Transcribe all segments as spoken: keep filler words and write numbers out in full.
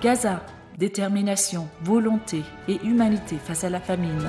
Gaza, détermination, volonté et humanité face à la famine.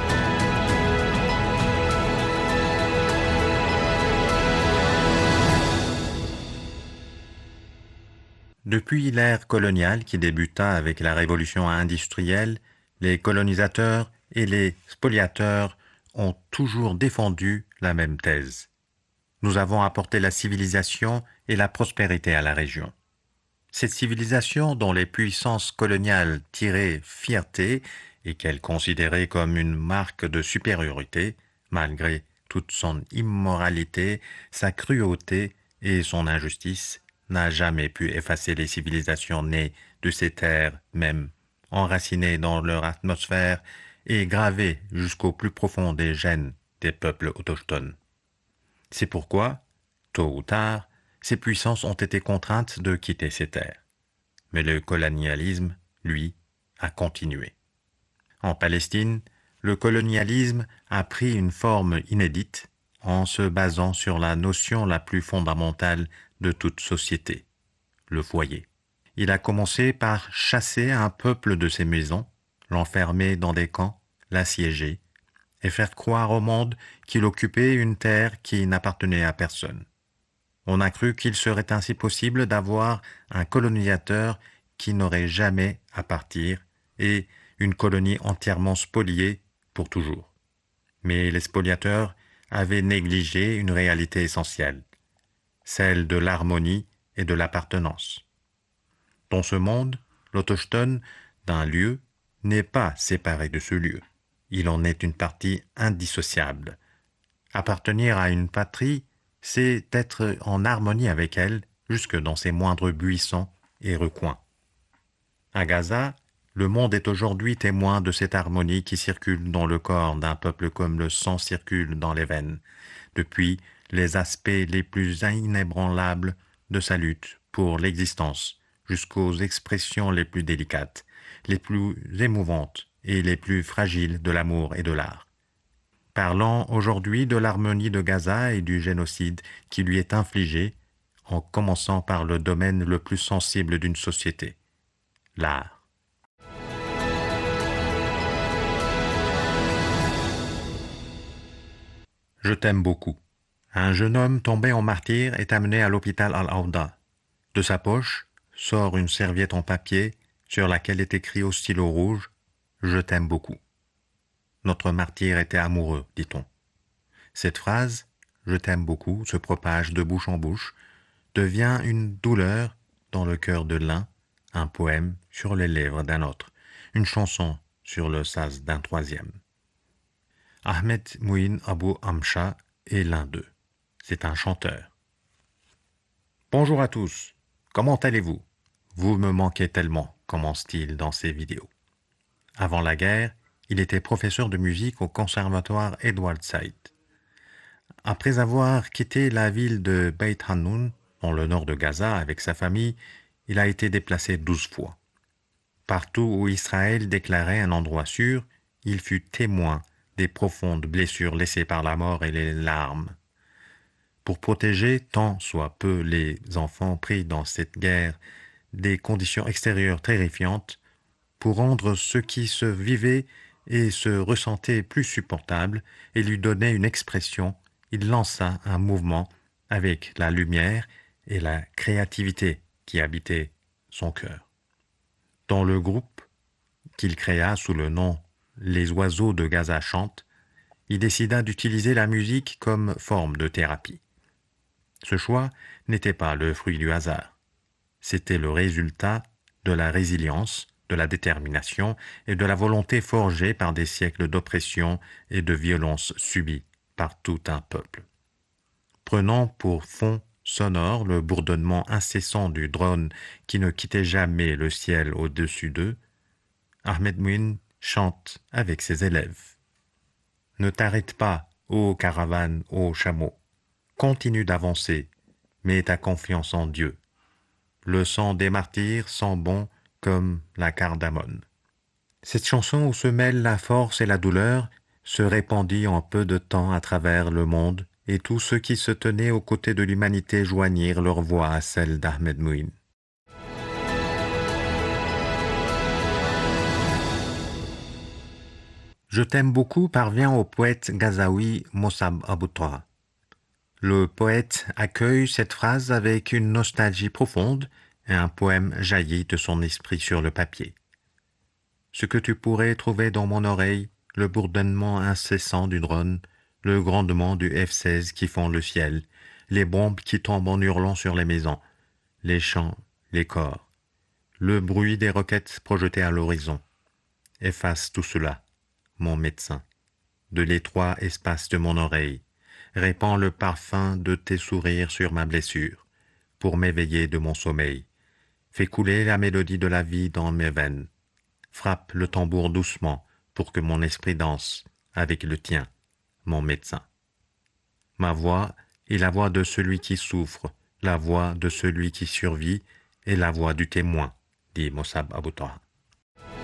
Depuis l'ère coloniale qui débuta avec la révolution industrielle, les colonisateurs et les spoliateurs ont toujours défendu la même thèse. Nous avons apporté la civilisation et la prospérité à la région. Cette civilisation dont les puissances coloniales tiraient fierté et qu'elles considéraient comme une marque de supériorité, malgré toute son immoralité, sa cruauté et son injustice, n'a jamais pu effacer les civilisations nées de ces terres même, enracinées dans leur atmosphère et gravées jusqu'au plus profond des gènes des peuples autochtones. C'est pourquoi, tôt ou tard, ces puissances ont été contraintes de quitter ces terres. Mais le colonialisme, lui, a continué. En Palestine, le colonialisme a pris une forme inédite en se basant sur la notion la plus fondamentale de toute société, le foyer. Il a commencé par chasser un peuple de ses maisons, l'enfermer dans des camps, l'assiéger, et faire croire au monde qu'il occupait une terre qui n'appartenait à personne. On a cru qu'il serait ainsi possible d'avoir un colonisateur qui n'aurait jamais à partir et une colonie entièrement spoliée pour toujours. Mais les spoliateurs avaient négligé une réalité essentielle, celle de l'harmonie et de l'appartenance. Dans ce monde, l'autochtone d'un lieu n'est pas séparé de ce lieu. Il en est une partie indissociable. Appartenir à une patrie, c'est être en harmonie avec elle jusque dans ses moindres buissons et recoins. À Gaza, le monde est aujourd'hui témoin de cette harmonie qui circule dans le corps d'un peuple comme le sang circule dans les veines, depuis les aspects les plus inébranlables de sa lutte pour l'existence jusqu'aux expressions les plus délicates, les plus émouvantes et les plus fragiles de l'amour et de l'art. Parlant aujourd'hui de l'harmonie de Gaza et du génocide qui lui est infligé, en commençant par le domaine le plus sensible d'une société, l'art. Je t'aime beaucoup. Un jeune homme tombé en martyr est amené à l'hôpital Al-Awda. De sa poche sort une serviette en papier sur laquelle est écrit au stylo rouge « Je t'aime beaucoup ». Notre martyr était amoureux, dit-on. Cette phrase « Je t'aime beaucoup » se propage de bouche en bouche, devient une douleur dans le cœur de l'un, un poème sur les lèvres d'un autre, une chanson sur le sas d'un troisième. Ahmed Mouin Abou Amcha est l'un d'eux. C'est un chanteur. Bonjour à tous, comment allez-vous? Vous me manquez tellement, commence-t-il dans ses vidéos. Avant la guerre, il était professeur de musique au conservatoire Edward Said. Après avoir quitté la ville de Beit Hanoun, dans le nord de Gaza, avec sa famille, il a été déplacé douze fois. Partout où Israël déclarait un endroit sûr, il fut témoin des profondes blessures laissées par la mort et les larmes. Pour protéger tant soit peu les enfants pris dans cette guerre des conditions extérieures terrifiantes, pour rendre ce qui se vivait et se ressentait plus supportable et lui donner une expression, il lança un mouvement avec la lumière et la créativité qui habitaient son cœur. Dans le groupe qu'il créa sous le nom « Les oiseaux de Gaza chantent », il décida d'utiliser la musique comme forme de thérapie. Ce choix n'était pas le fruit du hasard. C'était le résultat de la résilience, de la détermination et de la volonté forgée par des siècles d'oppression et de violence subies par tout un peuple. Prenant pour fond sonore le bourdonnement incessant du drone qui ne quittait jamais le ciel au-dessus d'eux, Ahmed Mouin chante avec ses élèves. Ne t'arrête pas, ô caravane, ô chameau. Continue d'avancer, mets ta confiance en Dieu. Le sang des martyrs sent bon comme la cardamone. Cette chanson où se mêlent la force et la douleur se répandit en peu de temps à travers le monde et tous ceux qui se tenaient aux côtés de l'humanité joignirent leur voix à celle d'Ahmed Mouin. Je t'aime beaucoup parvient au poète gazaoui Mossab Aboutoura. Le poète accueille cette phrase avec une nostalgie profonde et un poème jaillit de son esprit sur le papier. Ce que tu pourrais trouver dans mon oreille, le bourdonnement incessant du drone, le grondement du F seize qui fond le ciel, les bombes qui tombent en hurlant sur les maisons, les chants, les corps, le bruit des roquettes projetées à l'horizon. Efface tout cela, mon médecin, de l'étroit espace de mon oreille. Répands le parfum de tes sourires sur ma blessure, pour m'éveiller de mon sommeil. Fais couler la mélodie de la vie dans mes veines. Frappe le tambour doucement pour que mon esprit danse avec le tien, mon médecin. Ma voix est la voix de celui qui souffre, la voix de celui qui survit et la voix du témoin, dit Mossab Aboutoura.